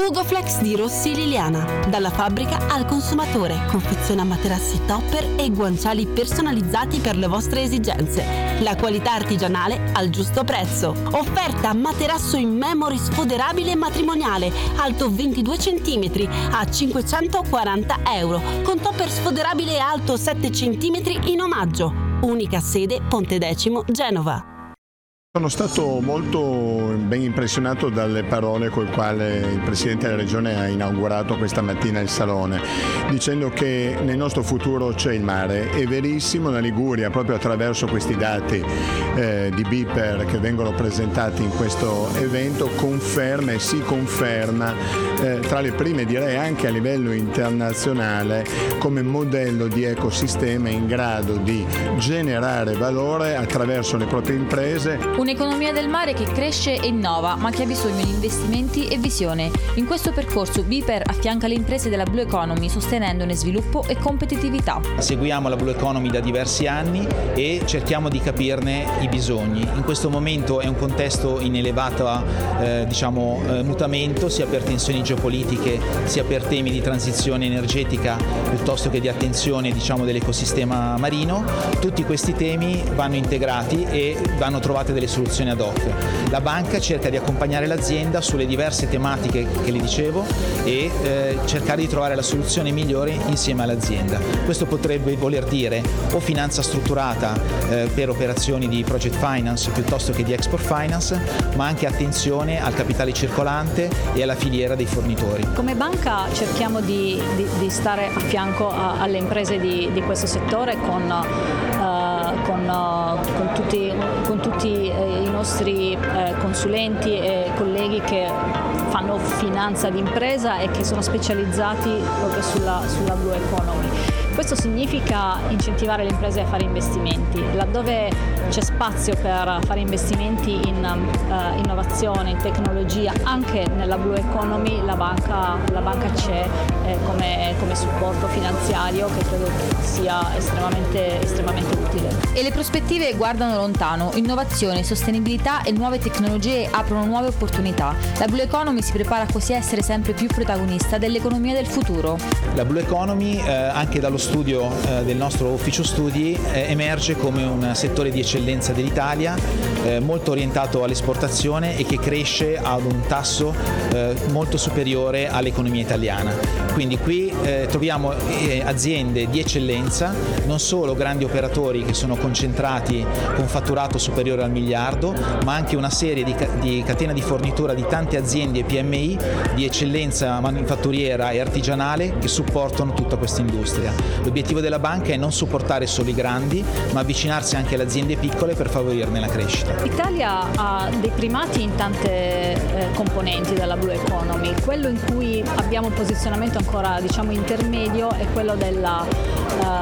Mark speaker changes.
Speaker 1: Frugoflex di Rossi Liliana. Dalla fabbrica al consumatore. Confeziona materassi topper e guanciali personalizzati per le vostre esigenze. La qualità artigianale al giusto prezzo. Offerta materasso in memory sfoderabile matrimoniale, alto 22 cm a €540, con topper sfoderabile alto 7 cm in omaggio. Unica sede Ponte Decimo, Genova.
Speaker 2: Sono stato molto ben impressionato dalle parole con le quali il Presidente della Regione ha inaugurato questa mattina il Salone, dicendo che nel nostro futuro c'è il mare. È verissimo, la Liguria, proprio attraverso questi dati di BIPER che vengono presentati in questo evento, conferma e si conferma tra le prime, direi anche a livello internazionale, come modello di ecosistema in grado di generare valore attraverso le proprie imprese.
Speaker 3: Un'economia del mare che cresce e innova, ma che ha bisogno di investimenti e visione. In questo percorso BIPER affianca le imprese della Blue Economy, sostenendone sviluppo e competitività.
Speaker 4: Seguiamo la Blue Economy da diversi anni e cerchiamo di capirne i bisogni. In questo momento è un contesto in elevato mutamento, sia per tensioni geopolitiche, sia per temi di transizione energetica, piuttosto che di attenzione dell'ecosistema marino. Tutti questi temi vanno integrati e vanno trovate delle soluzioni ad hoc. La banca cerca di accompagnare l'azienda sulle diverse tematiche che le dicevo e cercare di trovare la soluzione migliore insieme all'azienda. Questo potrebbe voler dire o finanza strutturata per operazioni di project finance piuttosto che di export finance, ma anche attenzione al capitale circolante e alla filiera dei fornitori.
Speaker 5: Come banca cerchiamo di stare a fianco alle imprese di questo settore con tutti i nostri consulenti e colleghi che fanno finanza d'impresa e che sono specializzati proprio sulla Blue Economy. Questo significa incentivare le imprese a fare investimenti. Laddove c'è spazio per fare investimenti in innovazione, in tecnologia, anche nella Blue Economy la banca c'è come supporto finanziario, che credo sia estremamente utile.
Speaker 3: E le prospettive guardano lontano. Innovazione, sostenibilità e nuove tecnologie aprono nuove opportunità. La Blue Economy si prepara così a essere sempre più protagonista dell'economia del futuro.
Speaker 4: La Blue Economy, anche dallo studio del nostro ufficio studi, emerge come un settore di eccellenza dell'Italia, molto orientato all'esportazione e che cresce ad un tasso molto superiore all'economia italiana. Quindi qui troviamo aziende di eccellenza, non solo grandi operatori che sono concentrati con fatturato superiore al miliardo, ma anche una serie di catena di fornitura di tante aziende e PMI di eccellenza manifatturiera e artigianale che supportano tutta questa industria. L'obiettivo della banca è non supportare solo i grandi, ma avvicinarsi anche alle aziende piccole per favorirne la crescita.
Speaker 5: L'Italia ha dei primati in tante componenti della Blue Economy. Quello in cui abbiamo un posizionamento ancora intermedio è quello della